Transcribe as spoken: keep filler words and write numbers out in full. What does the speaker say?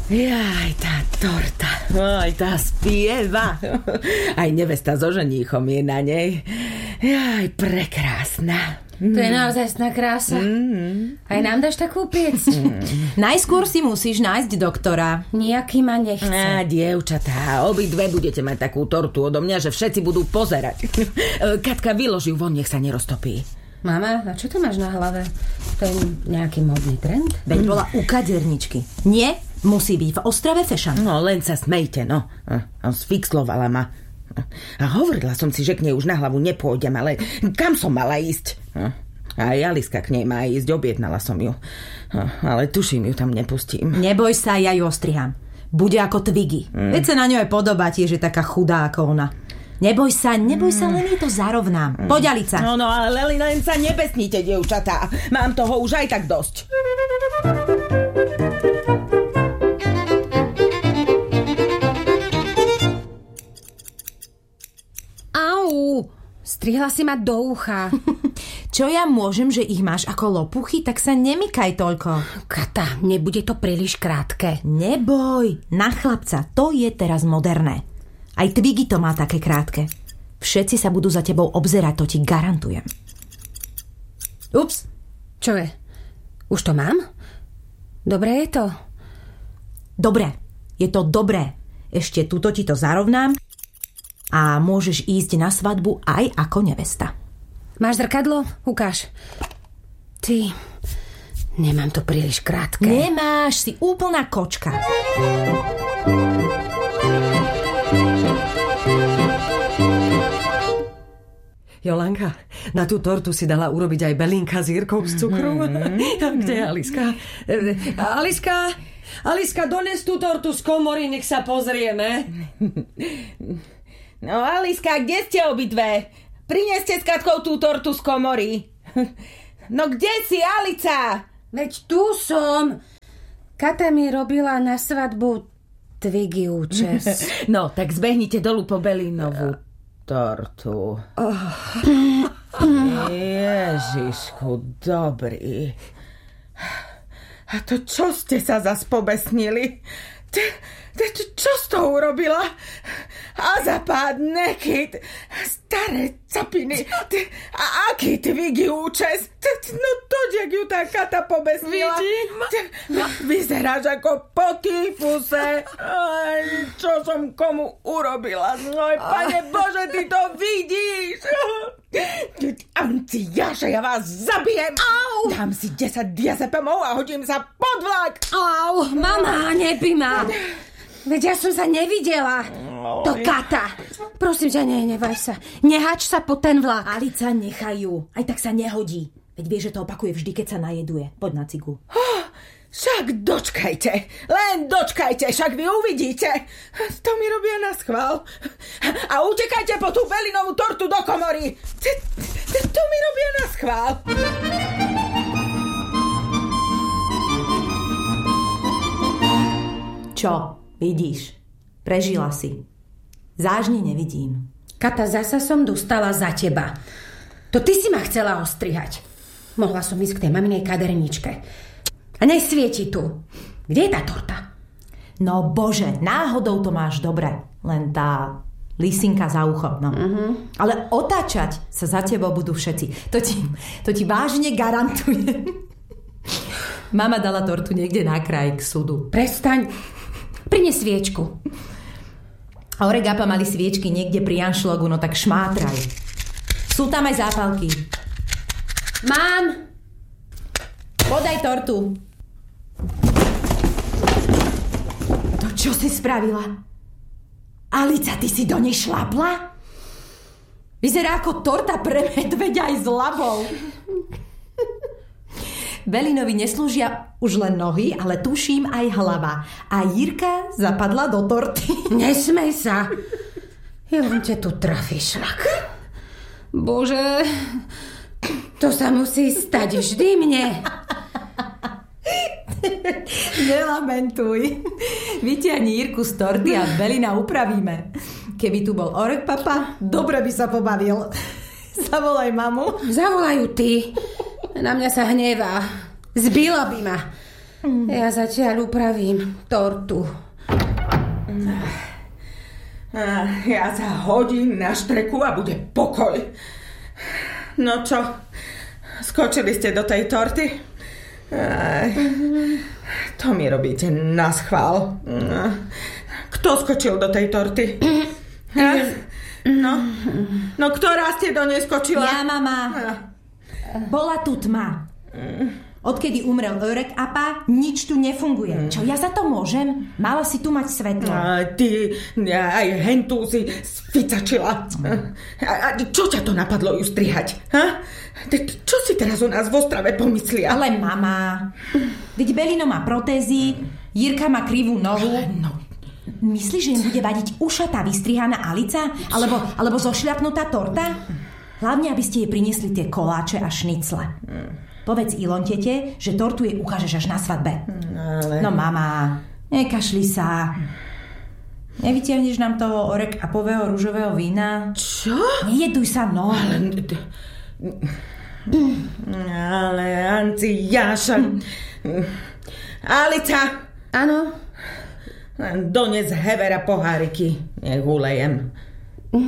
Jaj, tá torta. Aj tá spieva. Aj nevesta so ženíchom je na nej. Jaj, prekrásna. To je naozajstná krása. Mm. Aj nám dáš takú piecť? Mm. Najskôr si musíš nájsť doktora. Nejaký ma nechce. Á, dievčatá, obidve budete mať takú tortu odo mňa, že všetci budú pozerať. Katka, vyloži ju von, nech sa neroztopí. Mama, a čo to máš na hlave? To je nejaký modný trend? Veď bola u kaderničky. Nie, musí byť v Ostrave fashion. No, len sa smejte, no. Sfixlovala ma. A hovorila som si, že k nej už na hlavu nepôjdem, ale kam som mala ísť? A aj Aliska k nej má ísť, objednala som ju. Ale tuším, ju tam nepustím. Neboj sa, ja ju ostriham. Bude ako Twiggy. Mm. Veď sa na ňu aj podobá tiež, je taká chudá ako ona. Neboj sa, neboj sa, len jej to zarovnám. Mm. Poď, Alica. No, no, ale len sa nebesnite, dievčatá. Mám toho už aj tak dosť. Au, strihla si ma do ucha. Čo ja môžem, že ich máš ako lopuchy, tak sa nemykaj toľko. Kata, nebude to príliš krátke. Neboj, na chlapca, to je teraz moderné. Aj Twiggy to má také krátke. Všetci sa budú za tebou obzerať, to ti garantujem. Ups, čo je? Už to mám? Dobre je to? Dobre, je to dobré. Ešte tuto ti to zarovnám a môžeš ísť na svadbu aj ako nevesta. Máš zrkadlo? Ukáž. Ty, nemám to príliš krátke. Nemáš, si úplná kočka. Jolanka, na tú tortu si dala urobiť aj Belinka s Jirkou z cukru. Mm-hmm. Kde je Aliska? Aliska, Aliska, dones tú tortu z komory, nech sa pozrieme. No, Aliska, kde ste obidve? Prineste s Katkou tú tortu z komory. No, kde si, Alica? Veď tu som. Kata mi robila na svadbu Twiggy účes. No, tak zbehnite dolu po Belinovú tortu. Oh. Ježišku, dobrý. A to čo ste sa zas pobesnili? Ty, ty, ty čo s tou urobila? Azapád, nekyt, staré capiny. Ty, a aký Twiggy účes? Ty, no to, jak ju tá Kata pobesnila. Vidím. Ty, vyzeráš ako po týfuse. Aj, čo som komu urobila? No, Pane Bože, ty to vidíš. Antijaše, ja vás zabijem. Au. Dám si desať diazepamov a hodím sa pod vlak. Au, mama, nebij ma. Veď ja som sa nevidela. Oj. To Kata. Prosím ťa, nehnevaj sa. Nehač sa po ten vlak. Alica, nechajú. Aj tak sa nehodí. Veď vie, že to opakuje vždy, keď sa najeduje. Poď na cigu. Oh, však dočkajte. Len dočkajte, však vy uvidíte. To mi robia na schvál. A utekajte po tú Belinovú tortu do komory. To mi robia na schvál. Čo? Vidíš? Prežila si. Zážne nevidím. Kata, zasa som dostala za teba. To ty si ma chcela ostrihať. Mohla som ísť k tej maminej kaderničke. A nesvieti tu. Kde je tá torta? No bože, náhodou to máš dobre. Len tá lisinka za uchom. No. Uh-huh. Ale otáčať sa za tebou budú všetci. To ti, to ti vážne garantujem. Mama dala tortu niekde na kraj k súdu. Prestaň. Prines sviečku. A Oregapa mali sviečky niekde pri anšlogu, no tak šmátraj. Sú tam aj zápalky. Mám. Podaj tortu. To čo si spravila? Alica, ty si do nej šlapla? Vyzerá ako torta pre medveďa aj s labou. Belinovi neslúžia už len nohy, ale tuším aj hlava. A Jirka zapadla do torty. Nesmej sa. Ja len ťa tu trafí šlak. Bože, to sa musí stať vždy mne. Nelamentuj. Vytiahni Jirku z torty a Belina upravíme. Keby tu bol Orek papa, dobre by sa pobavil. Zavolaj mamu. Zavolajú ty. Na mňa sa hnevá. Zbila by ma. Ja zatiaľ upravím tortu. Ja sa hodím na štreku a bude pokoj. No čo? Skočili ste do tej torty? Aj, to mi robíte na schvál. Kto skočil do tej torty? Ha? No, no ktorá ste do nej skočila? Ja, mama. Bola tu tma. Odkedy umrel Örek Apa, nič tu nefunguje. Čo, ja za to môžem? Mala si tu mať svetlo. A ty aj hentu si sficačila. A, a čo ťa to napadlo ju strihať? Ha? Čo si teraz o nás v Ostrave pomyslia? Ale mama, veď Belino má protézy, Jirka má krivú nohu. No. Myslíš, že im bude vadiť ušatá vystrihaná Alica? Alebo, alebo zošľapnutá torta? Hlavne, aby ste jej priniesli tie koláče a šnicle. Povedz Ilontete, že tortu jej ukážeš až na svadbe. Ale... No mama, nekašli sa. Nevytiahneš nám toho Örek Apového ružového vína? Čo? Nejeduj sa, no. Ale... Ale Anci, Jáša... Alica! Áno? Dones Hevera poháriky. Nech ulejem.